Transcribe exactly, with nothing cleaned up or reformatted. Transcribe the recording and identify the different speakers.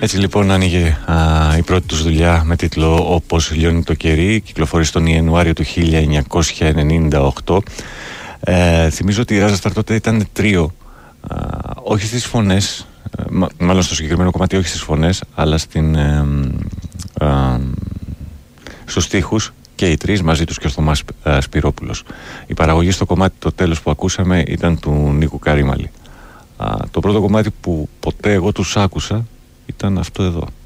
Speaker 1: Έτσι λοιπόν άνοιγε α, η πρώτη τους δουλειά με τίτλο «Όπως λιώνει το κερί», κυκλοφορεί τον Ιανουάριο του χίλια εννιακόσια ενενήντα οκτώ. Ε, θυμίζω ότι η Ράζα Σταρ τότε ήταν τρίο, α, όχι στις φωνές, α, μάλλον στο συγκεκριμένο κομμάτι όχι στις φωνές, αλλά στην, ε, α, στους στίχους, και οι τρεις, μαζί τους και ο Θωμάς α, Σπυρόπουλος. Η παραγωγή στο κομμάτι το τέλος που ακούσαμε ήταν του Νίκου Καρύμαλη. Α, το πρώτο κομμάτι που ποτέ εγώ τους άκουσα ήταν αυτό εδώ.